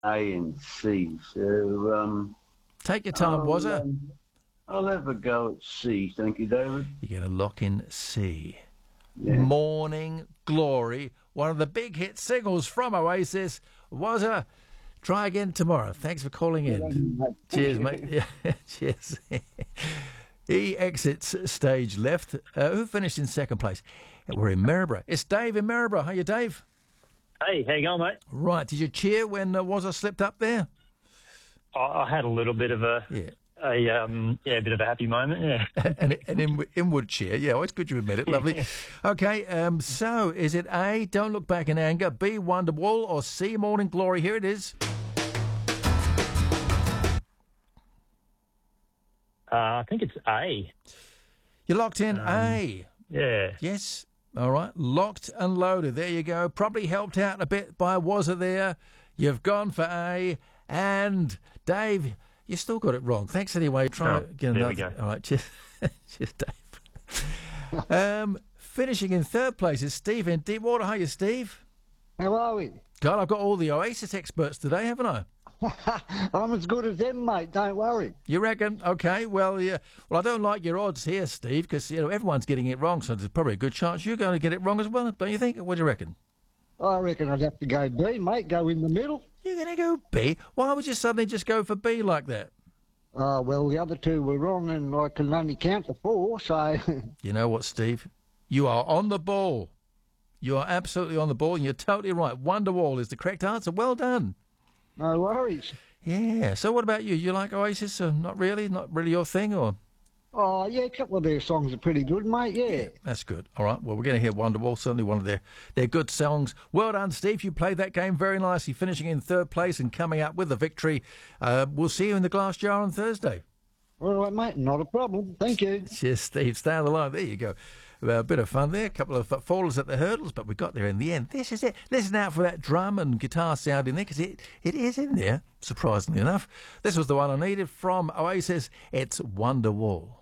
A and C. So, Take your time, was it? I'll have a go at C. Thank you, David. You're going to lock in C. Yeah. Morning Glory, one of the big hit singles from Oasis, was a try again tomorrow. Thanks for calling in. Cheers, mate. Yeah, cheers. He exits stage left. Who finished in second place? We're in Maryborough. It's Dave in Maryborough. How you, Dave? Hey, how you going, mate? Right. Did you cheer when Wazza slipped up there? I had a little bit of a bit of a happy moment, yeah. and inward cheer. Yeah, well, it's good you admit it. Lovely. Okay, so is it A, Don't Look Back in Anger, B, Wonderwall, or C, Morning Glory? Here it is. I think it's A. You locked in A. Yeah. Yes. All right. Locked and loaded. There you go. Probably helped out a bit by Wazza there. You've gone for A. And Dave, you still got it wrong. Thanks anyway. Try again. There we go. All right. Cheers, cheers, Dave. Finishing in third place is Steve in Deepwater. How are you, Steve? How are we? God, I've got all the Oasis experts today, haven't I? I'm as good as them, mate. Don't worry. You reckon? Okay. Well, yeah. Well, I don't like your odds here, Steve, because everyone's getting it wrong, so there's probably a good chance you're going to get it wrong as well, don't you think? What do you reckon? I reckon I'd have to go B, mate. Go in the middle. You're going to go B? Why would you suddenly just go for B like that? Well, the other two were wrong, and I can only count to 4, so... You know what, Steve? You are on the ball. You are absolutely on the ball, and you're totally right. Wonderwall is the correct answer. Well done. No worries. Yeah. So what about you? You like Oasis? Or not really? Not really your thing, or...? Oh, yeah, a couple of their songs are pretty good, mate, yeah. That's good. All right, well, we're going to hear Wonderwall, certainly one of their good songs. Well done, Steve. You played that game very nicely, finishing in third place and coming out with the victory. We'll see you in the glass jar on Thursday. All right, mate, not a problem. Thank you. Cheers, Steve. Stay on the line. There you go. A bit of fun there. A couple of fallers at the hurdles, but we got there in the end. This is it. Listen out for that drum and guitar sound in there, because it is in there, surprisingly enough. This was the one I needed from Oasis. It's Wonderwall.